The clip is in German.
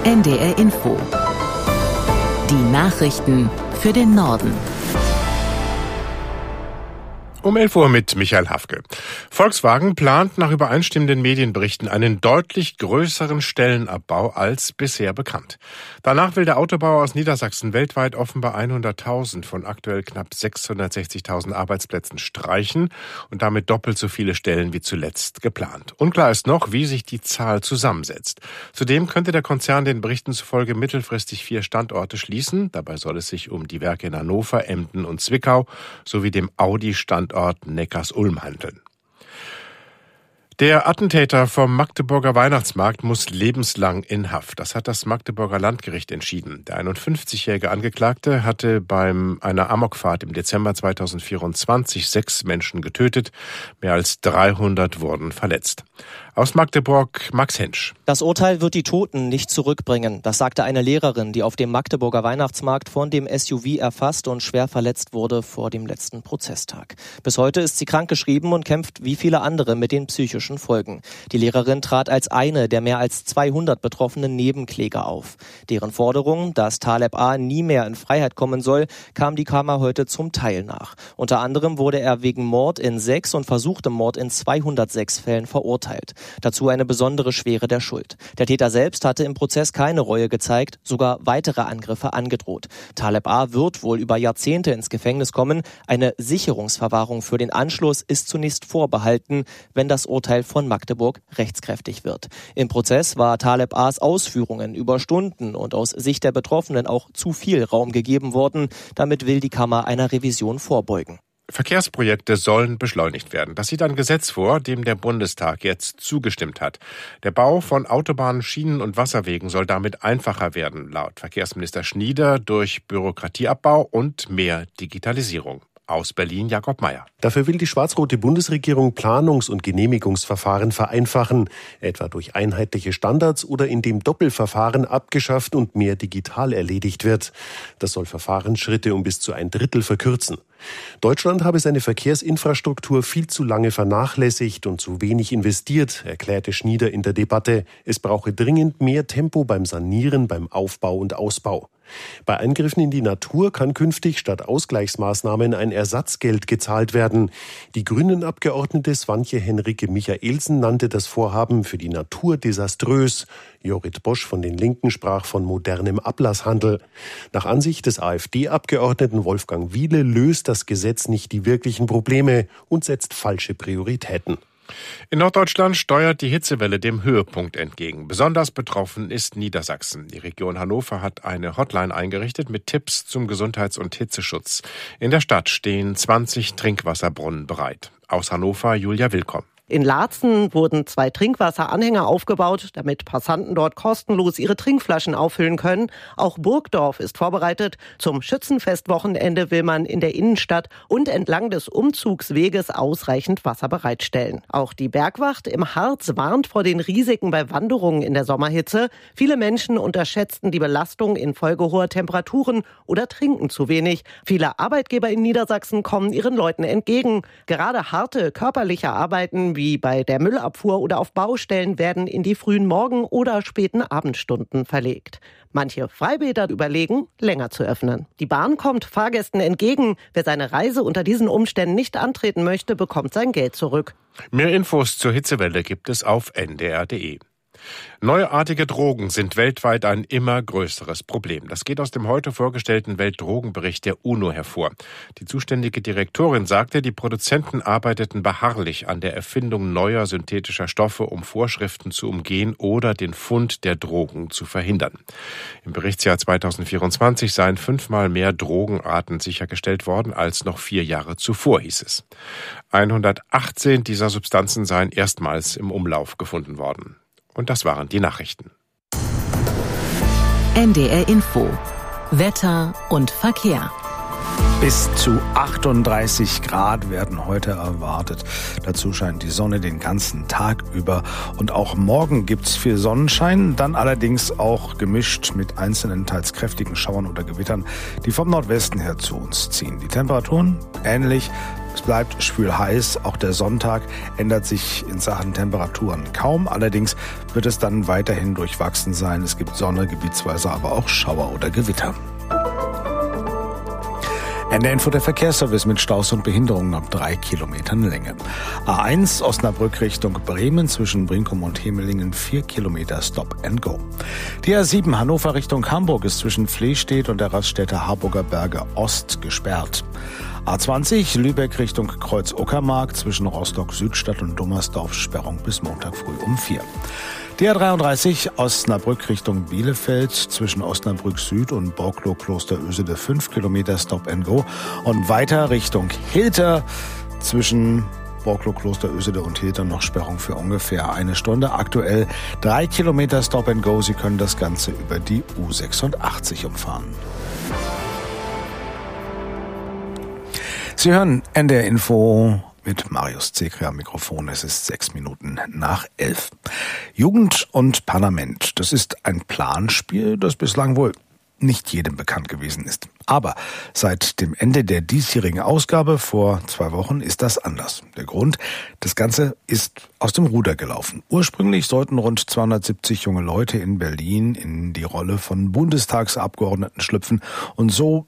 NDR Info. Die Nachrichten für den Norden. Um 11 Uhr mit Michael Hafke. Volkswagen plant nach übereinstimmenden Medienberichten einen deutlich größeren Stellenabbau als bisher bekannt. Danach will der Autobauer aus Niedersachsen weltweit offenbar 100.000 von aktuell knapp 660.000 Arbeitsplätzen streichen und damit doppelt so viele Stellen wie zuletzt geplant. Unklar ist noch, wie sich die Zahl zusammensetzt. Zudem könnte der Konzern den Berichten zufolge mittelfristig 4 Standorte schließen. Dabei soll es sich um die Werke in Hannover, Emden und Zwickau sowie dem Audi-Standort Neckarsulm handeln. Der Attentäter vom Magdeburger Weihnachtsmarkt muss lebenslang in Haft. Das hat das Magdeburger Landgericht entschieden. Der 51-jährige Angeklagte hatte bei einer Amokfahrt im Dezember 2024 6 Menschen getötet. Mehr als 300 wurden verletzt. Aus Magdeburg, Max Hensch. Das Urteil wird die Toten nicht zurückbringen. Das sagte eine Lehrerin, die auf dem Magdeburger Weihnachtsmarkt von dem SUV erfasst und schwer verletzt wurde vor dem letzten Prozesstag. Bis heute ist sie krankgeschrieben und kämpft wie viele andere mit den psychischen Folgen. Die Lehrerin trat als eine der mehr als 200 betroffenen Nebenkläger auf. Deren Forderung, dass Taleb A. nie mehr in Freiheit kommen soll, kam die Kammer heute zum Teil nach. Unter anderem wurde er wegen Mord in 6 und versuchtem Mord in 206 Fällen verurteilt. Dazu eine besondere Schwere der Schuld. Der Täter selbst hatte im Prozess keine Reue gezeigt, sogar weitere Angriffe angedroht. Taleb A. wird wohl über Jahrzehnte ins Gefängnis kommen. Eine Sicherungsverwahrung für den Anschluss ist zunächst vorbehalten, wenn das Urteil von Magdeburg rechtskräftig wird. Im Prozess war Taleb A.'s Ausführungen über Stunden und aus Sicht der Betroffenen auch zu viel Raum gegeben worden. Damit will die Kammer einer Revision vorbeugen. Verkehrsprojekte sollen beschleunigt werden. Das sieht ein Gesetz vor, dem der Bundestag jetzt zugestimmt hat. Der Bau von Autobahnen, Schienen und Wasserwegen soll damit einfacher werden, laut Verkehrsminister Schnieder, durch Bürokratieabbau und mehr Digitalisierung. Aus Berlin Jakob Mayer. Dafür will die schwarz-rote Bundesregierung Planungs- und Genehmigungsverfahren vereinfachen, etwa durch einheitliche Standards oder indem Doppelverfahren abgeschafft und mehr digital erledigt wird. Das soll Verfahrensschritte um bis zu 1/3 verkürzen. Deutschland habe seine Verkehrsinfrastruktur viel zu lange vernachlässigt und zu wenig investiert, erklärte Schnieder in der Debatte. Es brauche dringend mehr Tempo beim Sanieren, beim Aufbau und Ausbau. Bei Eingriffen in die Natur kann künftig statt Ausgleichsmaßnahmen ein Ersatzgeld gezahlt werden. Die Grünen-Abgeordnete Swantje Henrike Michaelsen nannte das Vorhaben für die Natur desaströs. Jorrit Bosch von den Linken sprach von modernem Ablasshandel. Nach Ansicht des AfD-Abgeordneten Wolfgang Wiele löst das Gesetz nicht die wirklichen Probleme und setzt falsche Prioritäten. In Norddeutschland steuert die Hitzewelle dem Höhepunkt entgegen. Besonders betroffen ist Niedersachsen. Die Region Hannover hat eine Hotline eingerichtet mit Tipps zum Gesundheits- und Hitzeschutz. In der Stadt stehen 20 Trinkwasserbrunnen bereit. Aus Hannover Julia Willkomm. In Laatzen wurden 2 Trinkwasseranhänger aufgebaut, damit Passanten dort kostenlos ihre Trinkflaschen auffüllen können. Auch Burgdorf ist vorbereitet. Zum Schützenfestwochenende will man in der Innenstadt und entlang des Umzugsweges ausreichend Wasser bereitstellen. Auch die Bergwacht im Harz warnt vor den Risiken bei Wanderungen in der Sommerhitze. Viele Menschen unterschätzten die Belastung infolge hoher Temperaturen oder trinken zu wenig. Viele Arbeitgeber in Niedersachsen kommen ihren Leuten entgegen. Gerade harte körperliche Arbeiten wie bei der Müllabfuhr oder auf Baustellen werden in die frühen Morgen- oder späten Abendstunden verlegt. Manche Freibäder überlegen, länger zu öffnen. Die Bahn kommt Fahrgästen entgegen. Wer seine Reise unter diesen Umständen nicht antreten möchte, bekommt sein Geld zurück. Mehr Infos zur Hitzewelle gibt es auf ndr.de. Neuartige Drogen sind weltweit ein immer größeres Problem. Das geht aus dem heute vorgestellten Weltdrogenbericht der UNO hervor. Die zuständige Direktorin sagte, die Produzenten arbeiteten beharrlich an der Erfindung neuer synthetischer Stoffe, um Vorschriften zu umgehen oder den Fund der Drogen zu verhindern. Im Berichtsjahr 2024 seien 5-mal mehr Drogenarten sichergestellt worden als noch 4 Jahre zuvor, hieß es. 118 dieser Substanzen seien erstmals im Umlauf gefunden worden. Und das waren die Nachrichten. NDR Info. Wetter und Verkehr. Bis zu 38 Grad werden heute erwartet. Dazu scheint die Sonne den ganzen Tag über. Und auch morgen gibt's viel Sonnenschein, dann allerdings auch gemischt mit einzelnen, teils kräftigen Schauern oder Gewittern, die vom Nordwesten her zu uns ziehen. Die Temperaturen ähnlich Es bleibt schwül heiß. Auch der Sonntag ändert sich in Sachen Temperaturen kaum. Allerdings wird es dann weiterhin durchwachsen sein. Es gibt Sonne, gebietsweise aber auch Schauer oder Gewitter. NDR Info, der Verkehrsservice mit Staus und Behinderungen ab 3 Kilometern Länge. A1 Osnabrück Richtung Bremen zwischen Brinkum und Hemelingen 4 Kilometer Stop and Go. Die A7 Hannover Richtung Hamburg ist zwischen Flehstedt und der Raststätte Harburger Berge Ost gesperrt. A20 Lübeck Richtung Kreuz-Uckermark zwischen Rostock-Südstadt und Dummersdorf Sperrung bis Montag früh um 4. Die A33 Osnabrück Richtung Bielefeld zwischen Osnabrück Süd und Borklow Kloster Ösede 5 Kilometer Stop and Go und weiter Richtung Hilter zwischen Borklow Kloster Ösede und Hilter noch Sperrung für ungefähr 1 Stunde. Aktuell 3 Kilometer Stop and Go. Sie können das Ganze über die U86 umfahren. Sie hören NDR Info mit Marius Zekri am Mikrofon. Es ist 6 Minuten nach 11. Jugend und Parlament, das ist ein Planspiel, das bislang wohl nicht jedem bekannt gewesen ist. Aber seit dem Ende der diesjährigen Ausgabe vor 2 Wochen ist das anders. Der Grund, das Ganze ist aus dem Ruder gelaufen. Ursprünglich sollten rund 270 junge Leute in Berlin in die Rolle von Bundestagsabgeordneten schlüpfen und so